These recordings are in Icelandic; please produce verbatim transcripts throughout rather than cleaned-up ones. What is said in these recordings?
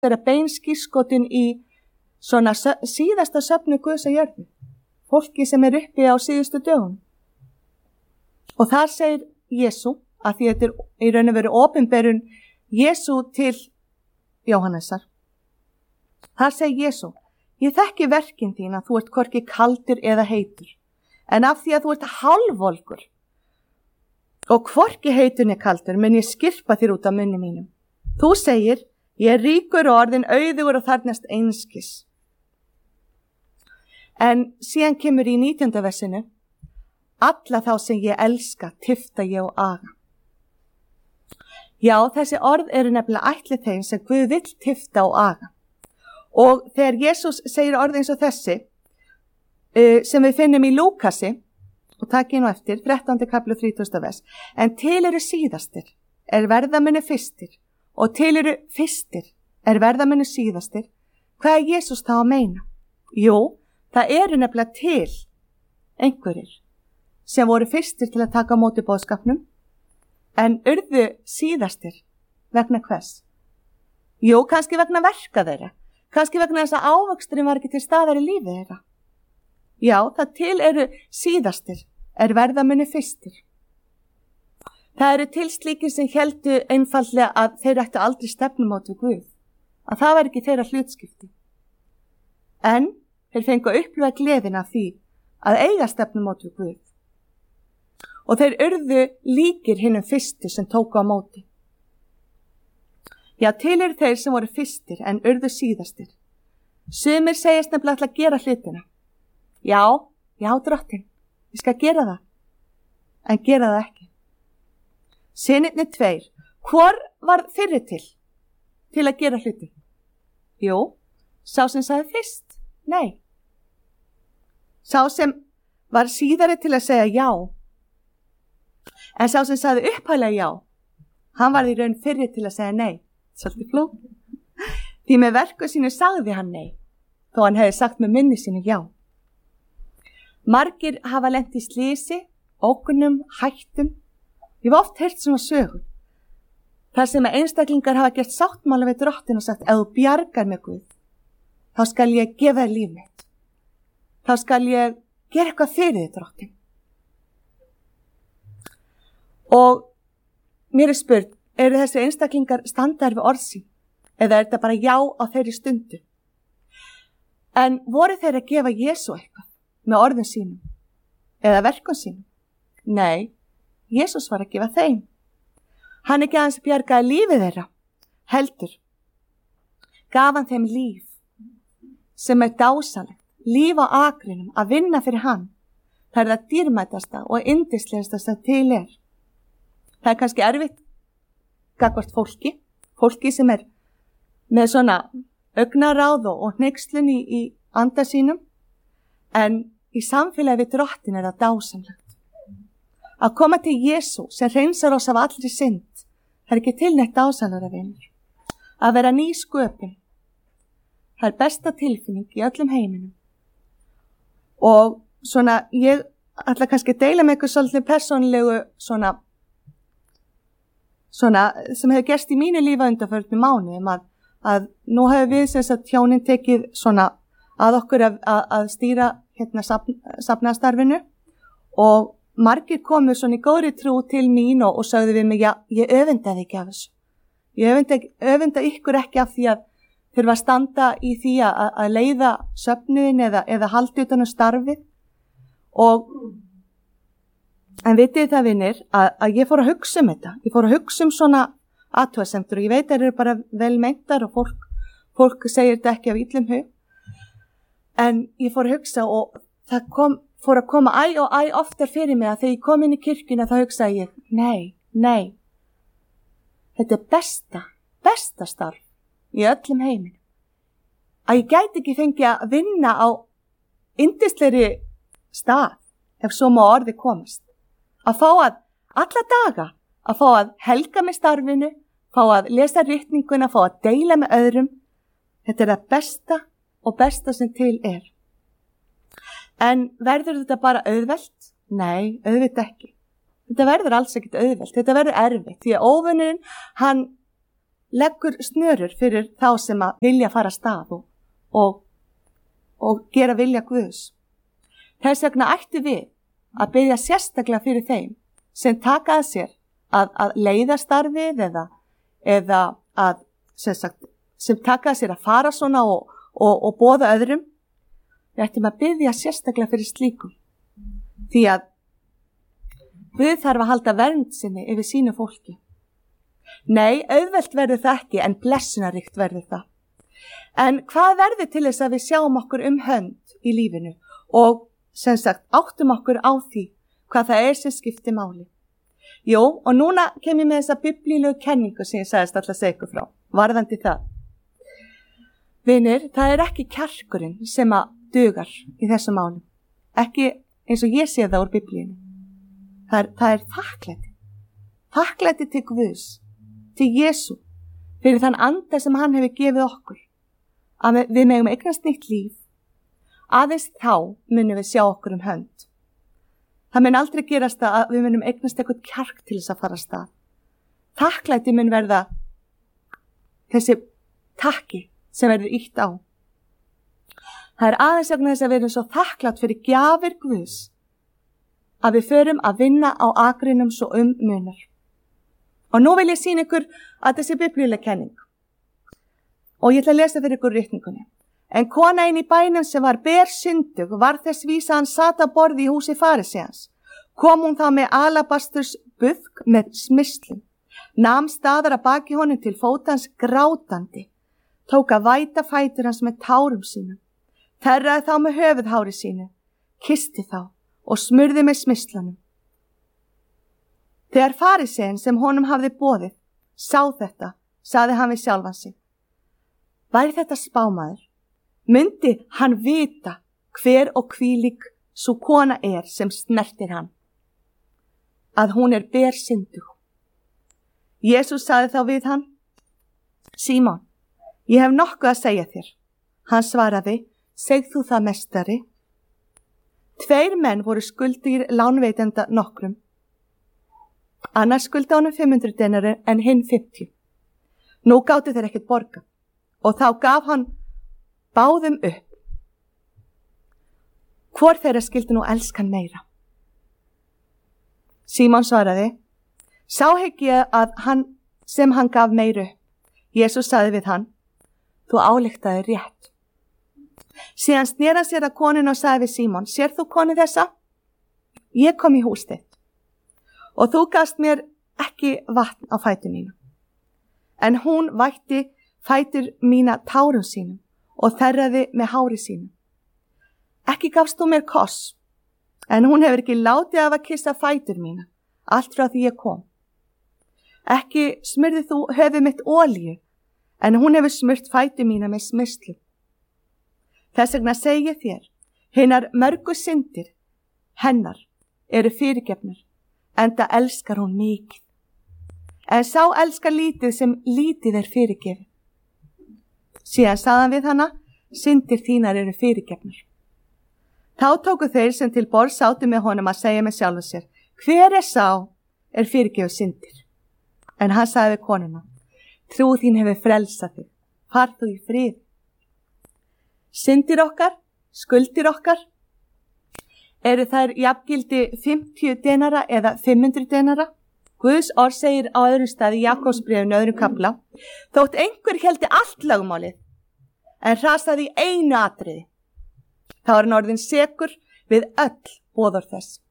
vera beinskírskotin í svona síðasta söfnu Guðs á jörðu. Fólki sem er uppi á síðustu dögum. Og þar segir Jesú, að því þetta er í raun og veru opinberun Jesú til Jóhannesar. Þar segir Jesú, ég þekki verkin þín að þú ert hvorki kaldur eða heitur, en af því að þú ert hálfvolgur og hvorki heitur né kaldur mun ég skirpa þér út af munni mínum. Þú segir, ég er ríkur og orðin auðugur og þarnast einskis. En síðan kemur í nítjánda versinu, alla þá sem ég elska, tifta ég og aga. Já, þessi orð eru nefnilega ætli þeim sem Guð vill tifta og aga. Og þegar Jesús segir orð eins og þessi, sem við finnum í Lúkasi, og takk ég nú eftir, þrettándi kafli þrítugasta vers, en til eru síðastir, er verða muni fyrstir, og til eru fyrstir, er verða muni síðastir, hvað er Jesús þá að meina? Jú, það eru nefnilega til einhverjir sem voru fyrstir til að taka á móti boðskapnum, en urðu síðastir vegna hvers? Jú, kannski vegna verka þeirra. Kannski vegna þess að ávöxturinn var ekki til staðar í lífið þeirra. Já, það til eru síðastir, er verða muni fyrstir. Það eru til slíkir sem héldu einfaldlega að þeir ættu aldrei stefnumót við Guð, að það var ekki þeirra hlutskipti. En þeir fengu að upplifa gleðina af því að eiga stefnumót við Guð. Og þeir urðu líkir hinnum fyrstu sem tóku á móti. Já, til eru þeir sem voru fyrstir en urðu síðastir. Sumir segjast nefnilega ætla að gera hlutina. Já, já, drottinn, ég skal gera það. En gera það ekki. Synirnir tveir, hvor var fyrri til? Til að gera hlutin? Jú, sá sem sagði fyrst, nei. Sá sem var síðari til að segja já. En sá sem sagði upphælega já, hann var í raun fyrri til að segja nei. Svolítið flók. Því með verku sínu sagði hann nei, þó hann hefði sagt með minni sínu já. Margir hafa lent í slysi, ógnum, hættum. Ég hef oft heyrt svona sögur. Þar sem að einstaklingar hafa gert sáttmála við drottinn og sagt, ef þú bjargar mig Guð, þá skal ég gefa þér líf mitt. Þá skal ég gera eitthvað fyrir þig, drottinn. Og mér er spurt, eru þessi einstaklingar standaðir við orð sín? Eða er þetta bara já á þeirri stundu? En voru þeir að gefa Jesú eitthvað með orðum sínum? Eða verkum sínum? Nei, Jesús var að gefa þeim. Hann ekki aðeins bjargaði lífið þeirra, heldur. Gaf hann þeim líf sem er dásalegt, líf á akrinum, að vinna fyrir hann. Það er það dýrmætasta og yndislegasta sem til er. Það er kannski erfitt gagnvart fólki, fólki sem er með svona augnaráð og hneykslun í, í anda sínum, en í samfélagi við drottin er það dásamlegt. Að koma til Jesú sem hreinsar oss af allri synd, það er ekki tilnægt dásamlega vinur. Að vera ný sköpun, það er besta tilfinning í öllum heiminum. Og svona, ég ætla kannski að deila með eitthvað svolítið persónlegu svona Svona sem hefur gerst í mínu lífa undanförnum mánuðum að, að nú hefur við sem sagt hjónin tekið svona að okkur að, að, að stýra hérna safn, safnaðarstarfinu og margir komu svona í góðri trú til mín og, og sagði við mig, já, ég öfundaði ekki af þessu. Ég öfunda, öfunda ykkur ekki af því að þurfa að standa í því að, að leiða söfnuðin eða, eða haldi utan um starfið og En vitið það vinir að, að ég fór að hugsa um þetta. Ég fór að hugsa um svona athugasemdir og ég veit að það eru bara vel meintar og fólk, fólk segir þetta ekki af illum hug. En ég fór að hugsa og það kom, fór að koma æ og æ oftar fyrir mig að þegar ég kom inn í kirkjuna þá hugsaði ég, nei, nei. Þetta er besta, besta starf í öllum heiminum. Að ég gæti ekki fengið að vinna á yndislegri stað ef svo má orði komast. Að fá að alla daga, að fá að helga með starfinu, fá að lesa ritninguna, fá að deila með öðrum. Þetta er það besta og besta sem til er. En verður þetta bara auðvelt? Nei, auðvitað ekki. Þetta verður alls ekkert auðvelt, þetta verður erfitt. Því að óvinurinn, hann leggur snörur fyrir þá sem að vilja fara af stað og, og, og gera vilja Guðs. Þess vegna ættu við að biðja sérstaklega fyrir þeim sem taka að sér að, að leiða starfið eða, eða að, sem, sagt, sem taka að sér að fara svona og, og, og boða öðrum. Við ættum að biðja sérstaklega fyrir slíkum. Því að Guð þarf að halda vernd sinni yfir sínu fólki. Nei, auðvelt verður það ekki, en blessunarríkt verður það. En hvað verður til þess að við sjáum okkur um hönd í lífinu og sem sagt áttum okkur á því hvað það er sem skiptir máli? Jú, og núna kem ég með þessa biblíulegu kenningu sem ég sagðist alltaf að segja ykkur frá, varðandi það. Vinir, það er ekki kjarkurinn sem að dugar í þessu máli. Ekki eins og ég sé það úr biblíunni. Það er, það er þakklæti. Þakklæti til Guðs, til Jesú, fyrir þann anda sem hann hefur gefið okkur. Að við, við megum eignast nýtt líf. Aðeins þá munum við sjá okkur um hönd. Það mun aldrei gerast að við munum eignast eitthvað kjark til þess að fara af stað. Þakklæti mun verða þessi takki sem verður ýtt á. Það er aðeins vegna þess að við erum svo þakklátt fyrir gjafir Guðs að við förum að vinna á akrinum svo um munar. Og nú vil ég sýna ykkur að þessi biblíuleg kenning. Og ég ætla að lesa fyrir ykkur ritningunni. En kona ein í bænum sem var bersyndug var þess vísa hann sat að borði í húsi farisæans. Kom hún þá með alabasturs buðk með smyslum. Nam staðar að baki honum til fótans grátandi. Tók að væta fætur hans með tárum sínum. Þerraði þá með höfuðhári sínu. Kisti þá og smurði með smyslanum. Þegar farisæinn sem honum hafði boðið sá þetta, saði hann við sjálfan sig. Væri þetta spámaður? Myndi hann vita hver og hvílík sú kona er sem snertir hann? Að hún er bersyndug. Jesús saði þá við hann. Símon, ég hef nokkuð að segja þér. Hann svaraði, segð þú það mestari? Tveir menn voru skuldigir lánveitenda nokkrum. Annars skulda honum fimm hundruð denari en hinn fimmtíu. Nú gátu þeir ekkert borga og þá gaf hann báðum upp. Hvor þeirra skildi nú elskan meira? Símon svaraði, sá hygg ég að hann sem hann gaf meiru. Jesús sagði við hann, þú ályktaði rétt. Síðan snera sér að koninu og sagði við Símon, sér þú konu þessa? Ég kom í hús þitt og þú gafst mér ekki vatn á fætur mínu. En hún vætti fætur mína tárum sínum og þerraði með hári sínum. Ekki gafst þú mér koss, en hún hefur ekki látið af að kissa fætur mína, allt frá því ég kom. Ekki smurði þú höfuð mitt olíu, en hún hefur smurt fætur mína með smyrslu. Þess vegna segi ég þér, hinar mörgu syndir hennar eru fyrirgefnar, enda elskar hún mikið. En sá elskar lítið sem lítið er fyrirgefið. Síðan sagðan við hana, syndir þínar eru fyrirgefnar. Þá tóku þeir sem til borðs sátu með honum að segja með sjálfu sér, hver er sá er fyrirgefið syndir? En hann sagði við konuna, trú þín hefur frelsað þig, far þú í frið. Syndir okkar, skuldir okkar, eru þær jafngildi fimmtíu denara eða fimm hundruð denara? Guðs orð segir á öðrum stað í Jakobsbréfinu öðrum kafla, þótt einhver héldi allt lögmálið, en hrasaði í einu atriði. Þá er hann orðinn sekur við öll boðorð þess.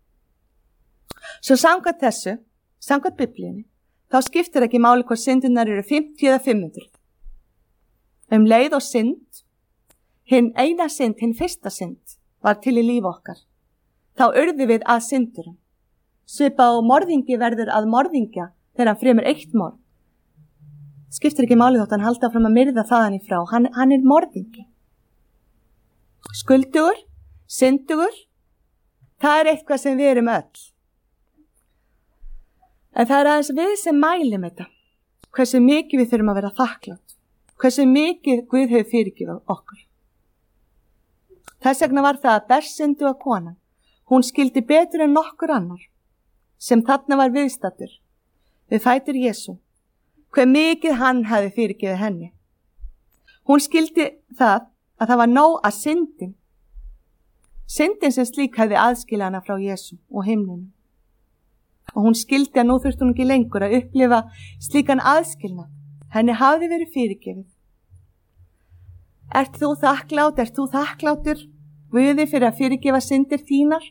Svo samkvæmt þessu, samkvæmt biblíunni, þá skiptir ekki máli hvort syndirnar eru fimmtíu eða fimm hundruð. Um leið og synd, hinn eina synd, hinn fyrsta synd, var til í líf okkar. Þá urðu við að syndurum. Svipað og morðingi verður að morðingja þegar hann fremur eitt morð. Skiptir ekki máli þótt hann halda fram að myrða þaðan í frá. Hann, hann er morðingi. Skuldugur, syndugur, það er eitthvað sem við erum öll. En það er aðeins við sem mælum þetta. Hversu mikið við þurfum að vera þakklátt. Hversu mikið Guð hefur fyrirgefið okkur. Þess vegna var það að bersyndug konan, hún skildi betur en nokkur annar, sem þarna var viðstattur, við fætur Jesú, hve mikið hann hefði fyrirgefið henni. Hún skildi það að það var nóg að syndin. Syndin sem slík hefði aðskilið hana frá Jesú og himninum. Og hún skildi að nú þurfti hún ekki lengur að upplifa slíkan aðskilnað. Henni hafði verið fyrirgefið. Ert þú þakklátt, ert þú þakklátur Guði fyrir að fyrirgefa syndir þínar?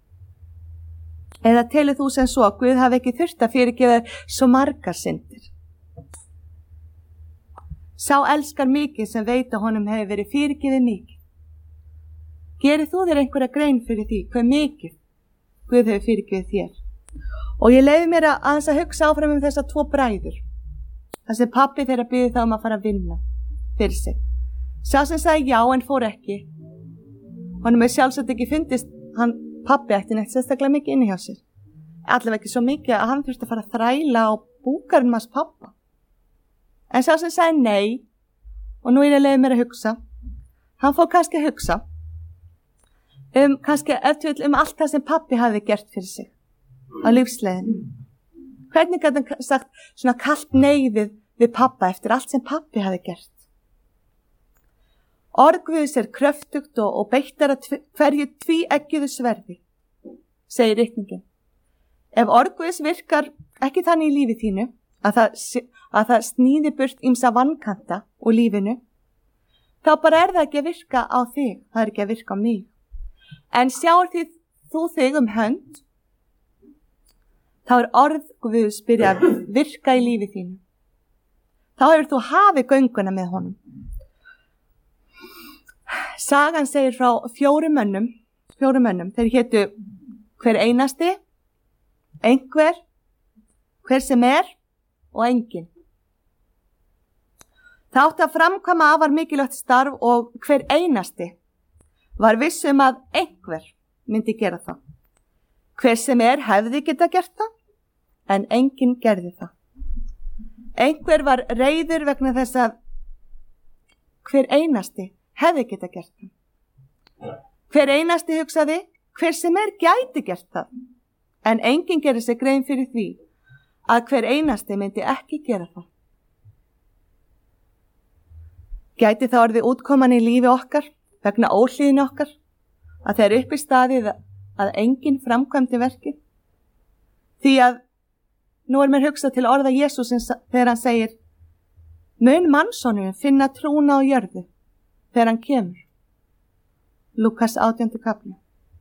Eða telur þú sem svo að Guð hafi ekki þurft að fyrirgefa svo margar syndir? Sá elskar mikið sem veit að honum hefur verið fyrirgefið mikið. Gerir þú þér einhverja grein fyrir því hve mikið Guð hefur fyrirgefið þér? Og ég leyfi mér að aðeins að hugsa áfram um þessa tvo bræður. Það sem pabbi þeirra biði þá um að fara að vinna fyrir sig. Sá sem sagði já en fór ekki. Honum er sjálfsagt ekki fundist hann pabbi ætti neitt sérstaklega mikið inni hjá sér. Allavega ekki svo mikið að hann þurfti að fara að þræla á búkarinn hans pappa. En sá sem sagði nei, og nú er ég að leyfi mér að hugsa, hann fór kannski að hugsa um, kannski eftir um allt það sem pabbi hafði gert fyrir sig á lífsleiðinu. Hvernig gæti hann sagt svona kalt nei við, við pappa eftir allt sem pabbi hafði gert? Orð Guðs er kröftugt og, og beittar að tv, hverju tvíeggjuðu sverði, segir ritningin. Ef orð Guðs virkar ekki þannig í lífi þínu að það, að það snýði burt ýmsa vankanta úr lífinu, þá bara er það ekki að virka á þig, það er ekki að virka á mig. En sjáur því þú þig um hönd, þá er orð Guðs byrja að virka í lífi þínu. Þá hefur þú hafið gönguna með honum. Sagan segir frá fjórum mönnum, fjórum mönnum, þeir hétu hver einasti, einhver, hver sem er og enginn. Það átti að framkvæma afar mikilvægt starf og hver einasti var viss um að einhver myndi gera það. Hver sem er hefði geta gert það, en enginn gerði það. Einhver var reiður vegna þess að hver einasti hefði geta gert það. Hver einasti hugsaði, hver sem er gæti gert það, en enginn gerir sig grein fyrir því að hver einasti myndi ekki gera það. Gæti það orðið útkoman í lífi okkar, vegna óhlýðinu okkar, að þeir upp í staðið að enginn framkvæmdi verkið? Því að nú er mér hugsað til orða Jesúsins þegar hann segir, mun mannsonurinn finna trúna á jörðu þegar hann kemur. Lúkas átjándu kafli.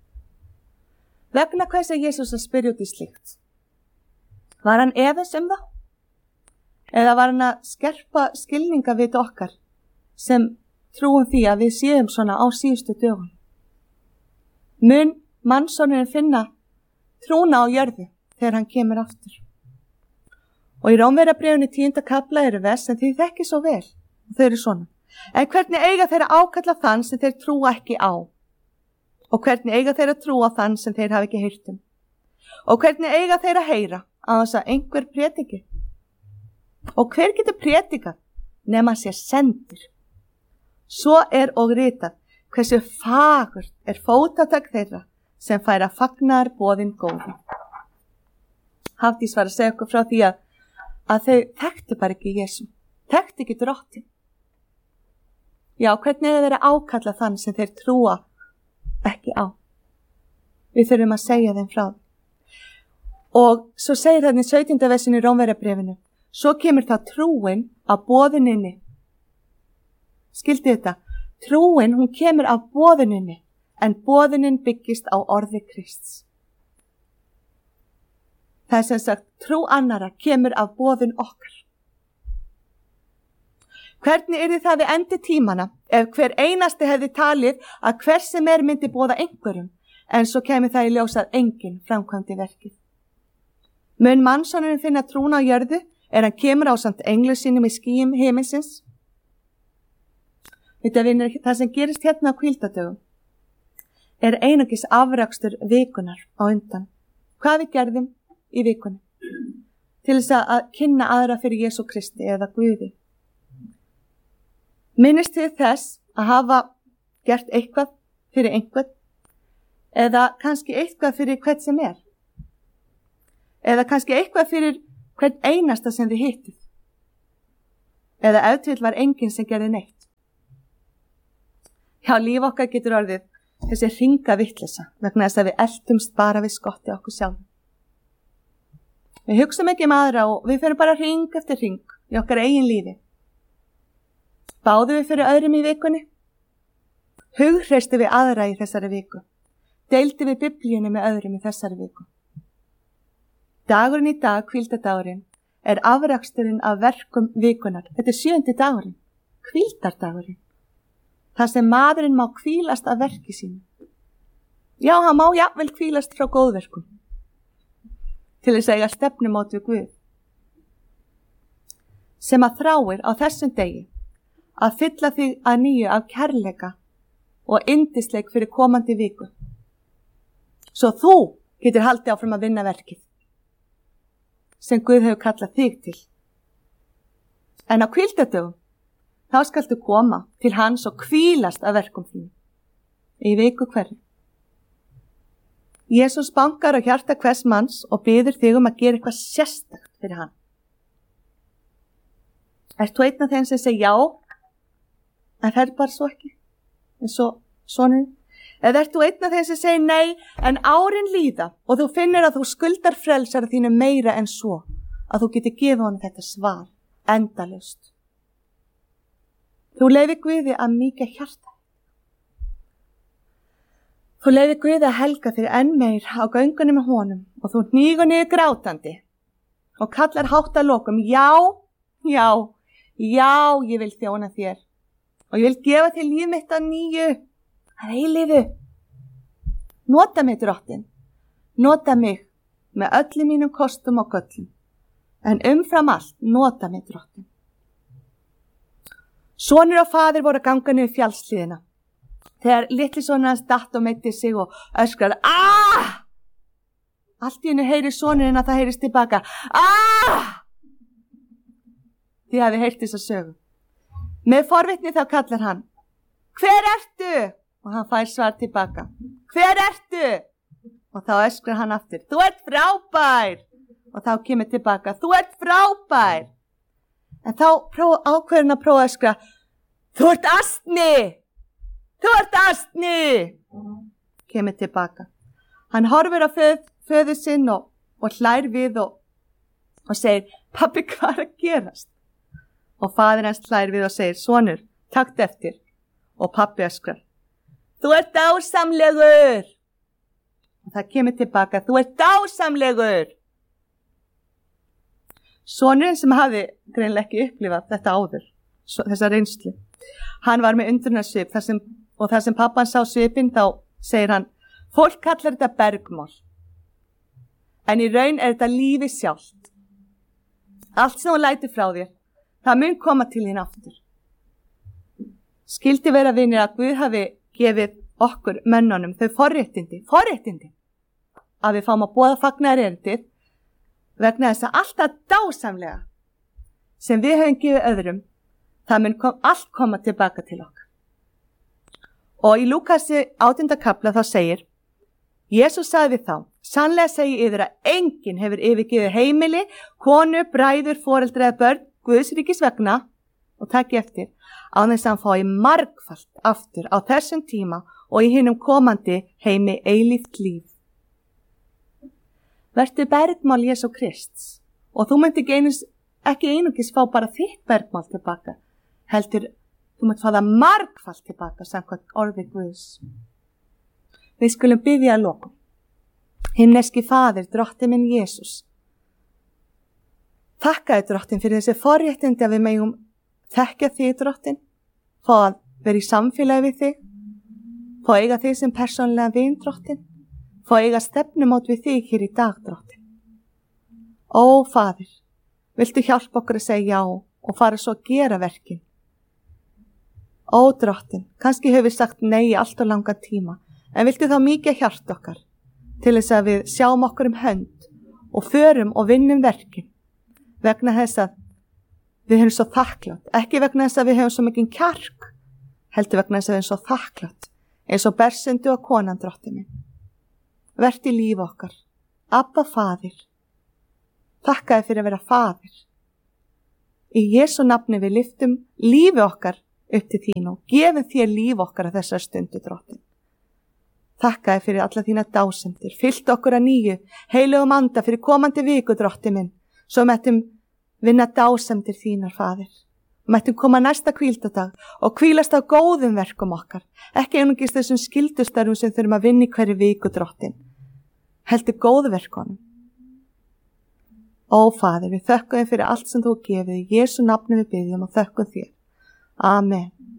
Vegna hvers er Jesús að spyrja út í slíkt? Var hann efins um það? Eða var hann að skerpa skilninga við okkar sem trúum því að við séum svona á síðustu dögun? Mun mannsonurinn finna trúna á jörðu þegar hann kemur aftur? Og í Rómverjabréfinu tíunda kafla eru vers sem þið þekkið svo vel. Þau eru svona. En hvernig eiga þeir að ákalla þann sem þeir trúa ekki á? Og hvernig eiga þeir að trúa þann sem þeir hafa ekki heyrt um? Og hvernig eiga þeir að heyra að þess að einhver prétiki? Og hver getur prétikað nema sér sendir? Svo er og ritað hversu fagurt er fótatak þeirra sem færa fagnar boðin góði. Hafdís var að segja okkur frá því að, að þau þekktu bara ekki Jesú, þekktu ekki drottin. Já, hvernig er þeir að ákalla þann sem þeir trúa ekki á? Við þurfum að segja þeim frá. Og svo segir þannig í sautjánda versinu í Rómverjabréfinu, svo kemur það trúin af boðuninni. Skildi þetta? Trúin, hún kemur af boðuninni, en boðunin byggist á orði Krists. Það er sem sagt, trú annara kemur af boðun okkar. Hvernig yrði það við endi tímana ef hver einasti hefði talið að hver sem er myndi boða einhverjum, en svo kemur það í ljós að enginn framkvæmdi verkið? Mun mannsonurinn finna trúna á jörðu er hann kemur ásamt englu sínum í skýjum himinsins? Þetta vinur, það sem gerist hérna á hvíldardögum er einungis afrakstur vikunar á undan. Hvað við gerðum í vikunni til þess að kynna aðra fyrir Jesú Kristi eða Guði? Minnist þið þess að hafa gert eitthvað fyrir einhvern eða kannski eitthvað fyrir hvern sem er? Eða kannski eitthvað fyrir hvern einasta sem þið hittið? Eða ef til var enginn sem gerði neitt. Já, líf okkar getur orðið þessi hringa vitleysa vegna þess að við eltumst bara við skotti okkur sjálf. Við hugsum ekki um aðra og við fyrir bara hring eftir hring í okkar eigin lífi. Báðum við fyrir öðrum í vikunni? Hughreystu við aðra í þessari viku? Deildi við biblíunni með öðrum í þessari viku? Dagurinn í dag, hvíldardagurinn, er afraksturinn af verkum vikunar. Þetta er sjöundi dagurinn, hvíldardagurinn. Það sem maðurinn má hvílast af verki sínu. Já, hann má jafnvel hvílast frá góðverkum. Til þess að eiga stefnumót við Guð. Sem að þráir á þessum degi að fylla þig að nýju af kærleika og yndisleik fyrir komandi viku. Svo þú getur haldið áfram að vinna verkið sem Guð hefur kallað þig til. En á hvíldardögum þá skaltu koma til hans og hvílast af verkum þínu í viku hverju. Jesús bankar á hjarta hvers manns og biður þig um að gera eitthvað sérstakt fyrir hann. Ert þú einn af þeim sem segir já, en fer bara svo ekki, en svo sonurinn? Eða ert þú einn af þeim sem segir nei, en árin líða og þú finnir að þú skuldar frelsara þínu meira en svo, að þú getur gefið honum þetta svar, endalaust. Þú leyfir Guði að mýkja hjarta. Þú leyfir Guði að helga þér enn meir á göngunum með honum og þú hnígur niður grátandi og kallar hátt að lokum, já, já, já, ég vil þjóna þér og ég vil gefa þér líf mitt að nýju, að eilífu. Nota mig, Drottinn, nota mig með öllum mínum kostum og göllum, en umfram allt, nota mig, Drottinn. Sonur og faðir voru að ganga niður fjallshlíðina þegar litli sonur hans datt og meiddi sig og öskraði, aah! Allt í hennu heyri sonurinn að það heyrist tilbaka, aah! Þið hafi heyrt þessa sögu. Með forvitni þá kallar hann, hver ertu? Og hann fær svar tilbaka, hver ertu? Og þá öskrar hann aftur, þú ert frábær. Og þá kemur tilbaka, þú ert frábær. En þá ákveðin að prófa að öskra, þú ert astni. Þú ert astni. Kemur tilbaka. Hann horfir á föð, föður sinn og, og hlær við og, og segir, pabbi, hvað er að gerast? Og faðir hans hlær við og segir, sonur, takt eftir. Og pabbi öskrar, þú ert dásamlegur. Og það kemur tilbaka, þú ert dásamlegur. Sonurinn sem hafi greinlega ekki upplifað þetta áður, þessa reynslu, hann var með undrunarsvip þar sem, og þar sem pappan sá svipinn þá segir hann, fólk kallar þetta bergmál, en í raun er þetta lífi sjálft. Allt sem hún lætur frá þér, það mun koma til þín aftur. Skildi vera vinir að Guð hafi gefið okkur mönnunum þau forréttindi, forréttindi, að við fáum að boða fagnaðarerindið vegna þess að alltaf dásamlega sem við höfum gefið öðrum, það mun kom, allt koma tilbaka til okkar. Og í Lúkasi átjánda kafla þá segir, Jesús sagði við þá, sannlega segi yfir að enginn hefur yfirgefið heimili, konu, bræður, foreldra eða börn, Guðs ríkis vegna, og takk eftir, á þess að hann fái margfalt aftur á þessum tíma og í hinum komandi heimi eilíft líf. Vertu bergmál Jesú Krists og þú myndi ekki, einus, ekki einungis fá bara þitt bergmál tilbaka, heldur þú myndi fá það margfalt tilbaka samkvæmt orði Guðs. Við skulum biðja að lokum. Himneski Faðir, Drottinn minn Jesús, þakkaði Drottinn fyrir þessi forréttindi að við megum þekkja þig, Drottinn, fá að vera í samfélagi við þig, fá að eiga þig sem persónlega vin, Drottinn, fá að eiga stefnumót við þig hér í dag, Drottinn. Ó, Faðir, viltu hjálpa okkur að segja já og fara svo að gera verkin? Ó, Drottinn, kannski hefur við sagt nei í allt og langa tíma, en viltu þá mikið hjálpa okkar til þess að við sjáum okkur um hönd og förum og vinnum verkin vegna þess að við höfum svo þakklátt, ekki vegna þess að við höfum svo mikinn kjark, heldur vegna þess að við höfum svo þakklátt, eins og bersendu og konan, Drottinn minn. Vert í líf okkar, Abba Faðir, þakkaði fyrir að vera Faðir. Í Jesú nafni við lyftum lífi okkar upp til þín og gefum þér líf okkar að þessar stundu, Drottinn. Þakka þér fyrir alla þína dásemdir, fyllt okkur að nýju, heilugum anda fyrir komandi viku, Drottinn minn, svo mættum vinna dásemdir þínar, Faðir. Mættum koma næsta hvíldadag og hvílast á góðum verkum okkar, ekki einungis þessum skyldustörfum sem þurfum að vinna í hverju viku, Drottinn. Heldur góðverkunum. Ó, Faðir, við þökkum þér fyrir allt sem þú gefið, í Jesú nafni við biðjum og þökkum þér. Amen.